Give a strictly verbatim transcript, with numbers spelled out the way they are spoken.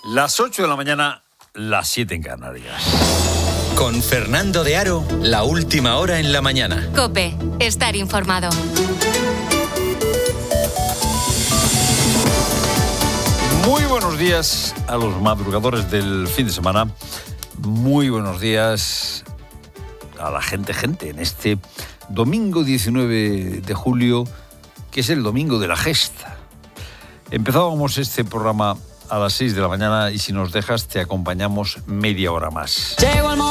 Las ocho de la mañana, las siete en Canarias. Con Fernando de Aro, la última hora en la mañana. COPE, estar informado. Muy buenos días a los madrugadores del fin de semana. Muy buenos días a la gente, gente, en este domingo diecinueve de julio, que es el domingo de la gesta. Empezábamos este programa a las seis de la mañana y si nos dejas te acompañamos media hora más. Llegó el momento